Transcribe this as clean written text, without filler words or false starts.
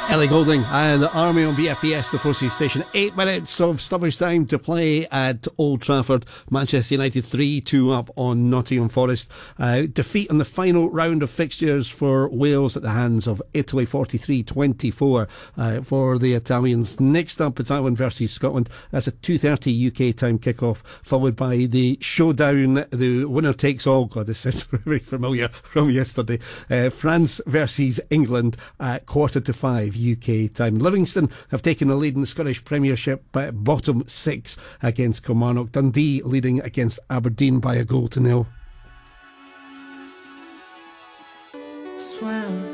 Ellie Goulding and the Army on BFBS, the Forces Station. 8 minutes of stoppage time to play at Old Trafford. Manchester United 3-2 up on Nottingham Forest. Defeat in the final round of fixtures for Wales at the hands of Italy, 43-24 for the Italians. Next up, it's Ireland versus Scotland. That's a 2:30 UK time kickoff, followed by the showdown, the winner takes all. God, this sounds very familiar from yesterday. France versus England at 4:45 UK time. Livingston have taken the lead in the Scottish Premiership by bottom 6 against Kilmarnock. Dundee leading against Aberdeen by a 1-0. Swam